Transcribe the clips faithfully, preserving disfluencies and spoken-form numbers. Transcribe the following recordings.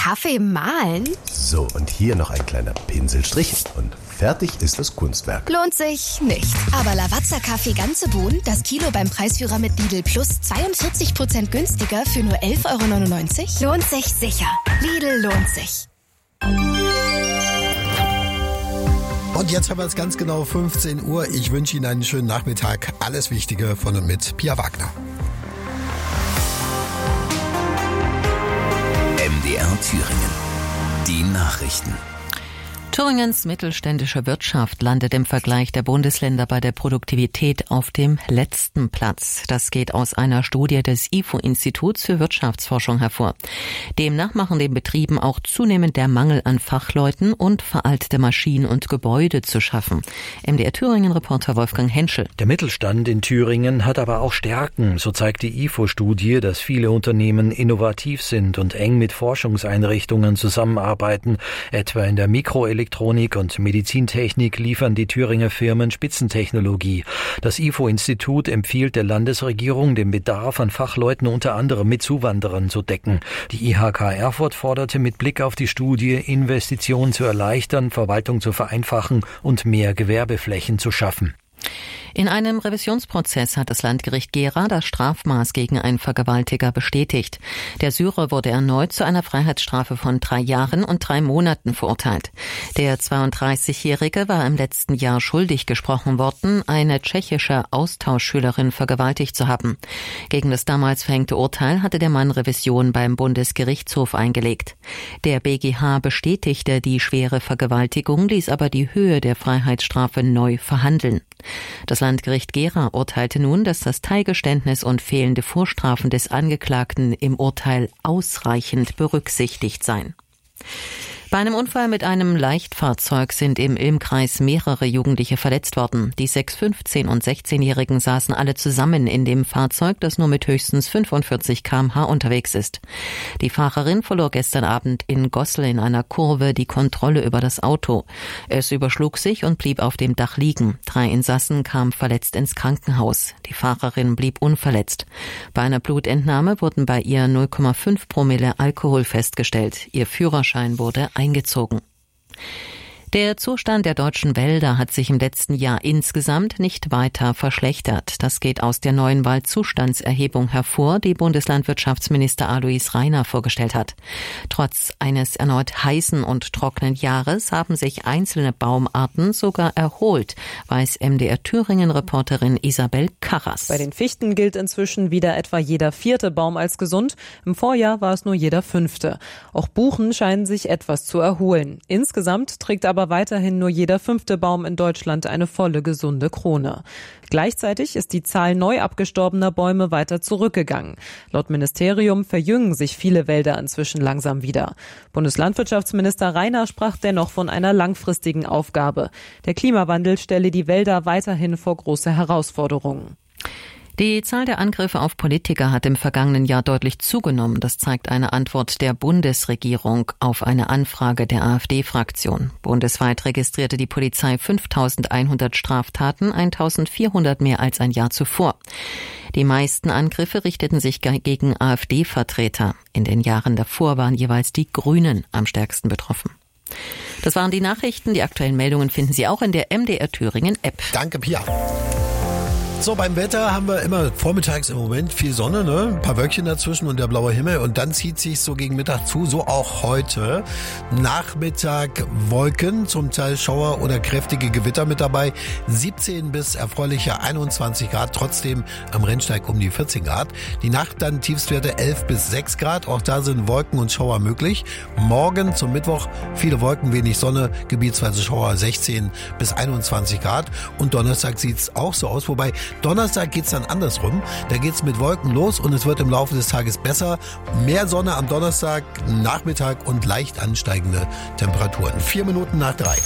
Kaffee mahlen? So, und hier noch ein kleiner Pinselstrich und fertig ist das Kunstwerk. Lohnt sich nicht. Aber Lavazza Kaffee ganze Bohnen, das Kilo beim Preisführer mit Lidl Plus zweiundvierzig Prozent günstiger für nur elf Euro neunundneunzig? Lohnt sich sicher. Lidl lohnt sich. Und jetzt haben wir es ganz genau fünfzehn Uhr. Ich wünsche Ihnen einen schönen Nachmittag. Alles Wichtige von und mit Pia Wagner. M D R Thüringen. Die Nachrichten. Thüringens mittelständische Wirtschaft landet im Vergleich der Bundesländer bei der Produktivität auf dem letzten Platz. Das geht aus einer Studie des I F O-Instituts für Wirtschaftsforschung hervor. Demnach machen den Betrieben auch zunehmend der Mangel an Fachleuten und veraltete Maschinen und Gebäude zu schaffen. M D R Thüringen-Reporter Wolfgang Henschel. Der Mittelstand in Thüringen hat aber auch Stärken. So zeigt die I F O-Studie, dass viele Unternehmen innovativ sind und eng mit Forschungseinrichtungen zusammenarbeiten, etwa in der Mikroelektronik Elektronik und Medizintechnik liefern die Thüringer Firmen Spitzentechnologie. Das I F O-Institut empfiehlt der Landesregierung, den Bedarf an Fachleuten unter anderem mit Zuwanderern zu decken. Die I H K Erfurt forderte mit Blick auf die Studie, Investitionen zu erleichtern, Verwaltung zu vereinfachen und mehr Gewerbeflächen zu schaffen. In einem Revisionsprozess hat das Landgericht Gera das Strafmaß gegen einen Vergewaltiger bestätigt. Der Syrer wurde erneut zu einer Freiheitsstrafe von drei Jahren und drei Monaten verurteilt. Der zweiunddreißigjährige war im letzten Jahr schuldig gesprochen worden, eine tschechische Austauschschülerin vergewaltigt zu haben. Gegen das damals verhängte Urteil hatte der Mann Revision beim Bundesgerichtshof eingelegt. Der B G H bestätigte die schwere Vergewaltigung, ließ aber die Höhe der Freiheitsstrafe neu verhandeln. Das Landgericht Gera urteilte nun, dass das Teilgeständnis und fehlende Vorstrafen des Angeklagten im Urteil ausreichend berücksichtigt seien. Bei einem Unfall mit einem Leichtfahrzeug sind im Ilm-Kreis mehrere Jugendliche verletzt worden. Die sechs-, fünfzehn- und sechzehnjährigen saßen alle zusammen in dem Fahrzeug, das nur mit höchstens fünfundvierzig Kilometer pro Stunde unterwegs ist. Die Fahrerin verlor gestern Abend in Gossel in einer Kurve die Kontrolle über das Auto. Es überschlug sich und blieb auf dem Dach liegen. Drei Insassen kamen verletzt ins Krankenhaus. Die Fahrerin blieb unverletzt. Bei einer Blutentnahme wurden bei ihr null Komma fünf Promille Alkohol festgestellt. Ihr Führerschein wurde eingezogen. Der Zustand der deutschen Wälder hat sich im letzten Jahr insgesamt nicht weiter verschlechtert. Das geht aus der neuen Waldzustandserhebung hervor, die Bundeslandwirtschaftsminister Alois Rainer vorgestellt hat. Trotz eines erneut heißen und trockenen Jahres haben sich einzelne Baumarten sogar erholt, weiß M D R Thüringen-Reporterin Isabel Karras. Bei den Fichten gilt inzwischen wieder etwa jeder vierte Baum als gesund. Im Vorjahr war es nur jeder fünfte. Auch Buchen scheinen sich etwas zu erholen. Insgesamt trägt aber weiterhin nur jeder fünfte Baum in Deutschland eine volle, gesunde Krone. Gleichzeitig ist die Zahl neu abgestorbener Bäume weiter zurückgegangen. Laut Ministerium verjüngen sich viele Wälder inzwischen langsam wieder. Bundeslandwirtschaftsminister Rainer sprach dennoch von einer langfristigen Aufgabe. Der Klimawandel stelle die Wälder weiterhin vor große Herausforderungen. Die Zahl der Angriffe auf Politiker hat im vergangenen Jahr deutlich zugenommen. Das zeigt eine Antwort der Bundesregierung auf eine Anfrage der AfD-Fraktion. Bundesweit registrierte die Polizei fünftausendeinhundert Straftaten, eintausendvierhundert mehr als ein Jahr zuvor. Die meisten Angriffe richteten sich gegen AfD-Vertreter. In den Jahren davor waren jeweils die Grünen am stärksten betroffen. Das waren die Nachrichten. Die aktuellen Meldungen finden Sie auch in der M D R Thüringen App. Danke, Pia. So, beim Wetter haben wir immer vormittags im Moment viel Sonne, ne? Ein paar Wölkchen dazwischen und der blaue Himmel. Und dann zieht sich so gegen Mittag zu, so auch heute. Nachmittag Wolken, zum Teil Schauer oder kräftige Gewitter mit dabei. siebzehn bis erfreuliche einundzwanzig Grad, trotzdem am Rennsteig um die vierzehn Grad. Die Nacht dann Tiefstwerte elf bis sechs Grad. Auch da sind Wolken und Schauer möglich. Morgen zum Mittwoch viele Wolken, wenig Sonne, gebietsweise Schauer sechzehn bis einundzwanzig Grad. Und Donnerstag sieht's auch so aus, wobei Donnerstag geht's dann andersrum. Da geht's mit Wolken los und es wird im Laufe des Tages besser. Mehr Sonne am Donnerstag, Nachmittag und leicht ansteigende Temperaturen. Vier Minuten nach drei.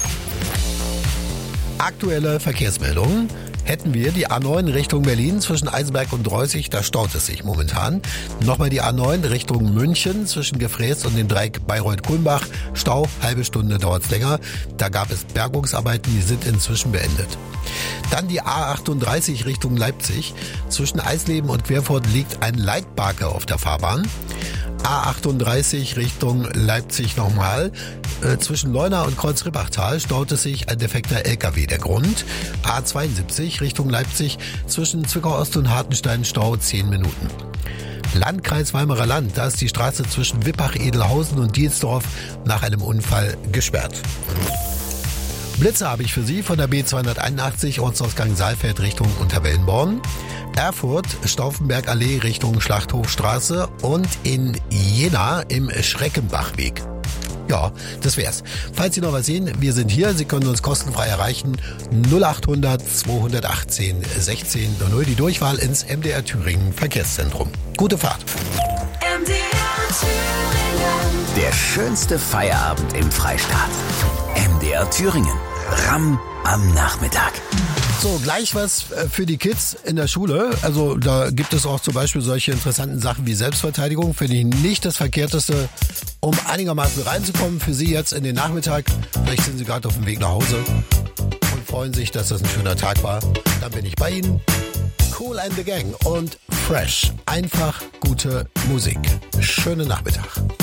Aktuelle Verkehrsmeldungen. Hätten wir die A neun Richtung Berlin zwischen Eisenberg und Dreußig, da staut es sich momentan. Nochmal die A neun Richtung München zwischen Gefräß und dem Dreieck Bayreuth-Kulmbach. Stau, halbe Stunde dauert's länger. Da gab es Bergungsarbeiten, die sind inzwischen beendet. Dann die A achtunddreißig Richtung Leipzig. Zwischen Eisleben und Querfurt liegt ein Leitbarke auf der Fahrbahn. A achtunddreißig Richtung Leipzig nochmal. Äh, zwischen Leuna und Kreuz-Rippachtal staut es sich ein defekter L K W. Der Grund? A zweiundsiebzig Richtung Leipzig zwischen Zwickau Ost und Hartenstein Stau zehn Minuten. Landkreis Weimarer Land, da ist die Straße zwischen Wippach-Edelhausen und Dielsdorf nach einem Unfall gesperrt. Blitze habe ich für Sie von der B zweihunderteinundachtzig Ortsausgang Saalfeld Richtung Unterwellenborn. Erfurt, Stauffenberg-Allee Richtung Schlachthofstraße und in Jena im Schreckenbachweg. Ja, das wär's. Falls Sie noch was sehen, wir sind hier. Sie können uns kostenfrei erreichen. null achthundert zweihundertachtzehn sechzehn null null, die Durchwahl ins M D R Thüringen Verkehrszentrum. Gute Fahrt. M D R Thüringen. Der schönste Feierabend im Freistaat. M D R Thüringen. Ramm am Nachmittag. So, gleich was für die Kids in der Schule. Also da gibt es auch zum Beispiel solche interessanten Sachen wie Selbstverteidigung. Finde ich nicht das Verkehrteste, um einigermaßen reinzukommen. Für Sie jetzt in den Nachmittag. Vielleicht sind Sie gerade auf dem Weg nach Hause und freuen sich, dass das ein schöner Tag war. Dann bin ich bei Ihnen. Kool and the Gang und Fresh. Einfach gute Musik. Schönen Nachmittag.